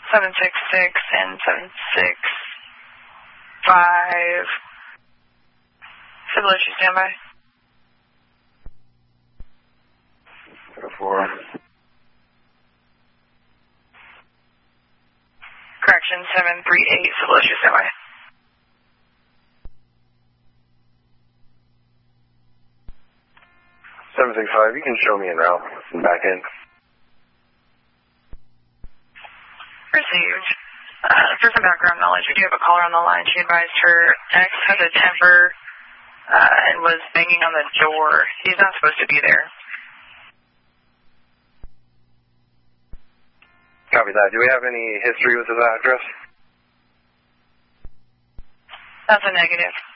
766 and 765. Civil issue standby. 4. Correction, 738, civil issue standby. You can show me en route and back in. Received. For some background knowledge, we do have a caller on the line. She advised her ex has a temper and was banging on the door. He's not supposed to be there. Copy that. Do we have any history with his address? That's a negative.